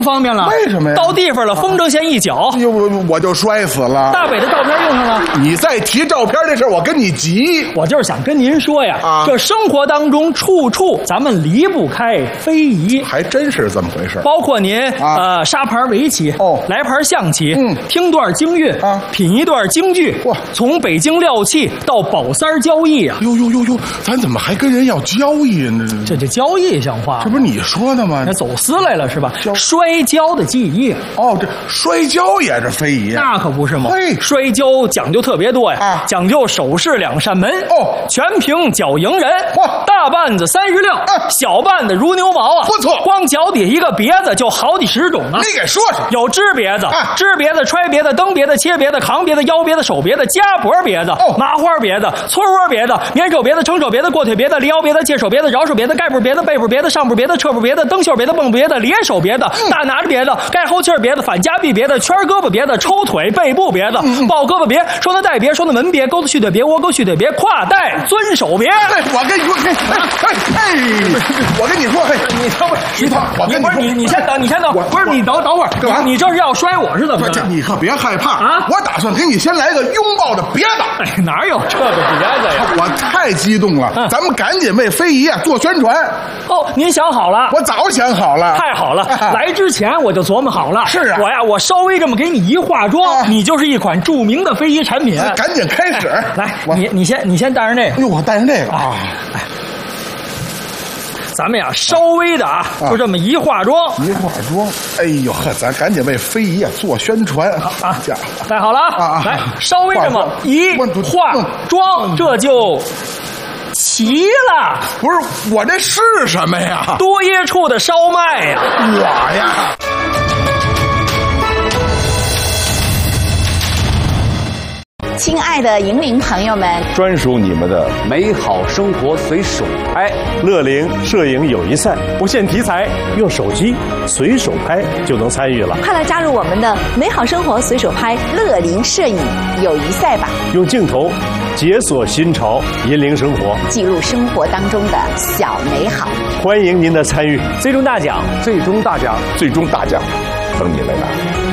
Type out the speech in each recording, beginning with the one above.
方便了。 为什么呀？ 到地方了，风筝线一绞， 我就摔死了。 大伟的照片用上了。 你再提照片这事儿，我跟你急。 我就是想跟您说呀，这生活当中处处咱们离不开非遗， 还真是这么回事。 包括您沙盘围棋，来盘象棋，听段京韵，品一段京剧，哇，从北京撂气到宝三交易啊！ 哟，咱怎么还跟人要交易呢？ 这就交易像话？ 这不是你说的吗？ 那走私来了是吧？摔跤的技艺。 哦，这摔跤也是非遗？ 那可不是嘛！ 嘿， 摔跤讲究特别多呀，讲究手势2扇门，全凭脚迎人，大绊子36，小绊子如牛毛啊！ 不错， 光脚底一个别子就好几10种啊！ 你给说说， 有支别子、支别子、揣别子、蹬别子、切别子、扛别子、腰别子、手别子、夹脖别子、麻花别子、搓窝别子、棉手别子、撑手别子、过腿别子、离腰别子、借手别子、饶手别子、盖步别子、背步别子、上步别子、侧步别子、蹬袖别子、蹦别子、咧手别子、大拿着别子、盖后气别子、反夹臂别子、圈胳膊别子、抽腿背部别子、抱胳膊别、双带带别、双带门别、钩子续腿别、窝钩续腿别、胯带遵手别。 我跟你说，我跟你说， 你等会儿，你先等，不是你等会儿， 干嘛？ 你这是要摔我是怎么着？ 你可别害怕啊！我打算给你先来个拥抱的别子。 哎，哪有这个别子呀？ 我太激动了，咱们赶紧为非遗做宣传。 哦，您想好了？ 我早想好了。 太好了，来之前我就琢磨好了。 是啊， 我稍微这么给你一化妆，你就是一款著名的非遗产品。 赶紧开始， 来，你先戴上这个。 哎呦，我戴上这个啊！ 咱们呀，稍微的就这么一化妆， 哎呦呵，咱赶紧为非遗做宣传啊！家伙， 戴好了来，稍微这么一化妆，这就齐了。 不是，我这是什么呀？ 多耶处的烧麦呀！ 我呀。 亲爱的银铃朋友们， 专属你们的美好生活随手拍乐龄摄影友谊赛，不限题材，用手机随手拍就能参与了。 快来加入我们的美好生活随手拍乐龄摄影友谊赛吧！ 用镜头解锁新潮，引领生活， 记录生活当中的小美好。 欢迎您的参与， 最终大奖， 最终大奖，最终大奖，等你来拿。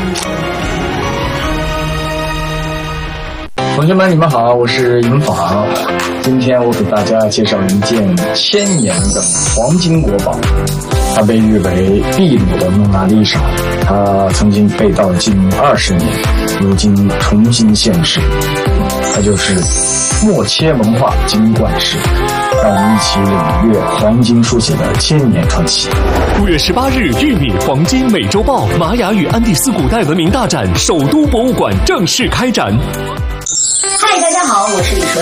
同学们，你们好，我是尹昉。今天我给大家介绍一件1000年的黄金国宝，它被誉为秘鲁的蒙娜丽莎。它曾经被盗近20年，如今重新现世。它就是默切文化金冠石。让我们一起领略黄金书写的千年传奇。 5月18日，玉米黄金美洲豹玛雅与安第斯古代文明大展首都博物馆正式开展。 嗨，大家好，我是李